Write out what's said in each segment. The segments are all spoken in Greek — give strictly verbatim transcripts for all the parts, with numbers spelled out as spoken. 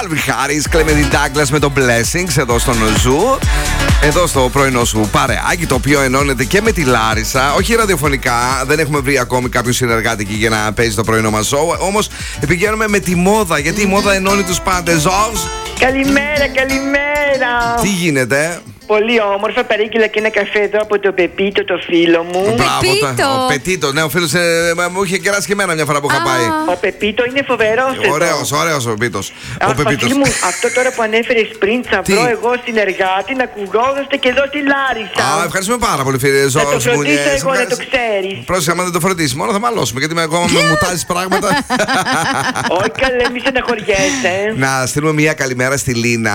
Calvin Harris, Clement Douglas με το Blessings εδώ στον Ζου. Εδώ στο πρωινό σου παρεάκι, το οποίο ενώνεται και με τη Λάρισα. Όχι ραδιοφωνικά, δεν έχουμε βρει ακόμη κάποιον συνεργάτη εκεί για να παίζει το πρωινό μας show. Όμως πηγαίνουμε με τη μόδα, γιατί η μόδα ενώνει τους πάντες. Ζόρς. Καλημέρα, καλημέρα. Τι γίνεται? Πολύ όμορφα, παρήγγειλα και ένα καφέ εδώ από το Πεπίτο, το φίλο μου. Μπράβο, ο Πετίτο, ναι, ο φίλος ε, μου είχε κεράσει και εμένα μια φορά που είχα πάει. Ο Πεπίτο είναι φοβερός. Ωραίος, ωραίος ο Πεπίτος. Αχ, Βασίλη μου, αυτό τώρα που ανέφερες πριν, θα βρω εγώ συνεργάτη να ακουγόμαστε και εδώ στη Λάρισα. Α, ευχαριστούμε πάρα πολύ, φίλε Ζόρς. Θα το φροντίσω εγώ, να το ξέρεις. Πρόσεχε, άμα δεν το φροντίσεις, μόνο θα μαλώσουμε, γιατί με ακόμα μου τάζεις πράγματα. Όχι, καλέ, μη στεναχωριέσαι. Να στείλουμε μια καλημέρα στη Λίνα,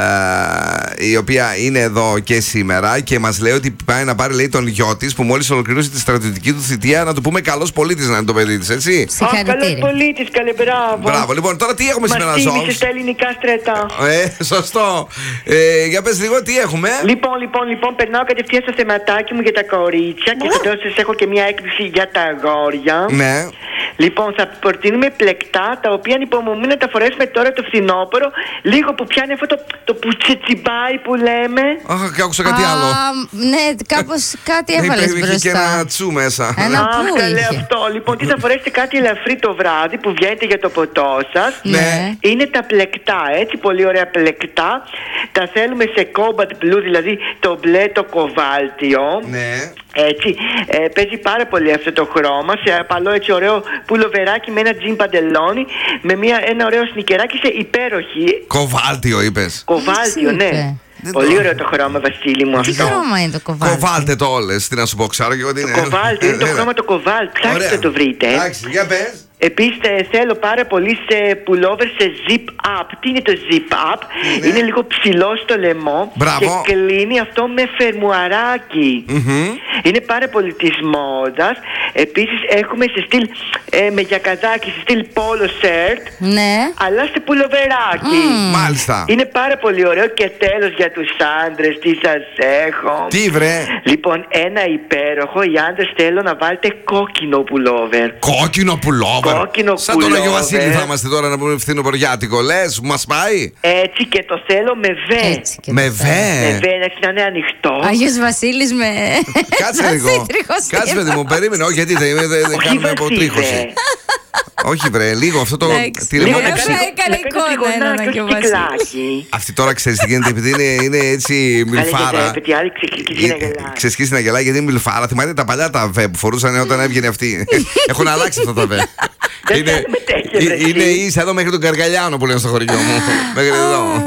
η οποία είναι εδώ και σήμερα και μας λέει ότι πάει να πάρει, λέει, τον γιο της που μόλις ολοκληρώσει τη στρατιωτική του θητεία. Να του πούμε καλός πολίτης να είναι το παιδί της, έτσι. Συγχαρητήρια. Καλός πολίτης, καλέ, μπράβο. Μπράβο, λοιπόν, τώρα τι έχουμε σήμερα, Ζόρς? Μας τίμησε στα ελληνικά στρατά. Ε, σωστό. Ε, για πες λίγο, τι έχουμε. Λοιπόν, λοιπόν, λοιπόν, περνάω κατευθείαν στο θεματάκι μου για τα κορίτσια και στο τέλος σας έχω και μια έκπληξη για τα αγόρια. Ναι. Λοιπόν, θα προτείνουμε πλεκτά τα οποία ανυπομονούμε να τα φορέσουμε τώρα το φθινόπωρο, λίγο που πιάνει αυτό το, το πουτσετσιμπάι που λέμε. Αχ, και άκουσα κάτι άλλο. Ναι, κάπως κάτι έβαλες μπροστά. Είχε και ένα τσου μέσα. Ένα Αχ, που καλέ είχε. αυτό. Λοιπόν, τι θα φορέσετε κάτι ελαφρύ το βράδυ που βγαίνετε για το ποτό σας. Ναι. Είναι τα πλεκτά, έτσι, πολύ ωραία πλεκτά. Τα θέλουμε σε combat blue, δηλαδή το μπλε το κοβάλτιο. Ναι. Έτσι, ε, παίζει πάρα πολύ αυτό το χρώμα. Σε απαλό, έτσι, ωραίο πουλοβεράκι με ένα τζιν παντελόνι, με μια, ένα ωραίο σνικεράκι σε υπέροχη. Κοβάλτιο είπες? Κοβάλτιο, ναι. Δεν Πολύ το... ωραίο το χρώμα, Βασίλη μου, Τι αυτό. χρώμα είναι το κοβάλτιο? Κοβάλτε το όλες, τι να σου πω, ξέρω και εγώ τι είναι. Το κοβάλτιο, είναι το χρώμα το κοβάλτ. Ψάξτε να το βρείτε. Εντάξει, για πες. Επίσης θέλω πάρα πολύ σε pullover σε zip up. Τι είναι το zip up? Είναι, είναι λίγο ψηλό στο λαιμό. Μπράβο. Και κλείνει αυτό με φερμουαράκι. Mm-hmm. Είναι πάρα πολύ της μόδας. Επίσης έχουμε σε στυλ ε, με γιακαδάκι, σε στυλ polo shirt. Ναι. Αλλά σε πουλοβεράκι. Mm. Μάλιστα. Είναι πάρα πολύ ωραίο. Και τέλος για τους άντρες, τι σας έχω. Τι βρε? Λοιπόν, ένα υπέροχο. Οι άντρες θέλω να βάλετε κόκκινο pullover. Κόκκινο pullover. Κόκκινο σαν τον Άγιο pullover. Βασίλη θα είμαστε τώρα να πούμε φθινοποριάτικο. Λες, μας πάει? Έτσι, και το θέλω με βε. Έτσι και Με το βε. Με βε, να είναι ανοιχτό. Άγιος Βασίλης με... Κάτσε λίγο. Κάτσε, παιδί μου, περίμενε. Όχι, γιατί δεν δε, δε κάνουμε αποτρίχωση. Όχι, βρε, λίγο αυτό το. Εντάξει. Λίγο να να κάνει έκανε εικόνα έναν Άγιο Βασίλη. Αυτή τώρα ξέρει τι γίνεται, επειδή είναι, είναι έτσι μιλφάρα. Ξεσχίσει να γελάει γιατί είναι μιλφάρα. Θυμάται τα παλιά τα βε που φορούσαν όταν έβγαινε αυτή. Έχουν αλλάξει αυτά τα βε. Είναι, είναι ίσα εδώ μέχρι τον Καργαλιάνο που λένε στο χωριό μου. Μέχρι εδώ.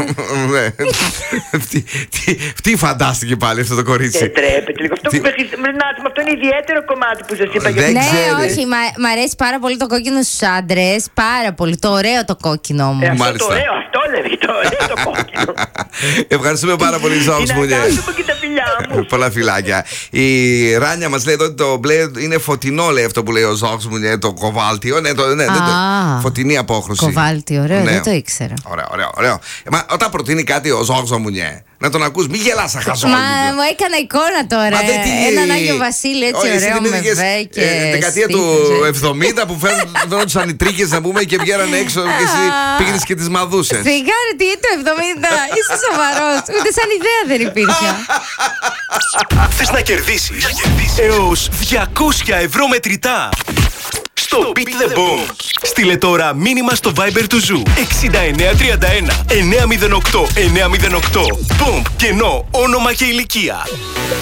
Τι φαντάστηκε πάλι αυτό το κορίτσι. Δεν τρέπεται λίγο. Αυτό είναι ιδιαίτερο κομμάτι που σας είπα. Ναι, όχι, μ' αρέσει πάρα πολύ το κόκκινο στους άντρες. Πάρα πολύ. Το ωραίο το κόκκινο όμως. Αυτό το ωραίο, αυτό λέει. Το ωραίο το κόκκινο. Ευχαριστούμε πάρα πολύ, Ζόρς μου. Είναι αγάπη και τα φιλιά μου. Πολλά φιλάκια. Η Ράνια μας λέει εδώ ότι το μπλε είναι φωτεινό, λέει αυτό που λέει ο Ζόρς μου. Το κοβάλτιο. Ναι, το, ναι, το, φωτεινή απόχρωση. Κοβάλτιο, ωραίο, ναι. Δεν το ήξερα. Ωραίο, ωραίο, ωραίο. Μα όταν προτείνει κάτι ο Ζόρς μου, να τον ακούς, μη γελάς σαν χαζόλι. Μα μου έκανα εικόνα τώρα. Έναν Άγιο Βασίλη έτσι ωραίο με βέ και δεκαετία του εβδομήντα που φέρνουν τους ανητρίκες να πούμε και βγαίνανε έξω και εσύ πήγαινες και τις μαδούσες. Σιγάρε, τι το εβδομήντα, είσαι σοβαρός. Ούτε σαν ιδέα δεν υπήρχε. Θες να κερδίσεις έως διακόσια ευρώ μετρητά στο Beat the Boom. Στείλε τώρα μήνυμα στο Viber του Ζου εξήντα εννέα τριάντα ένα εννιακόσια οκτώ εννιακόσια οκτώ. Boom, κενό, όνομα και ηλικία.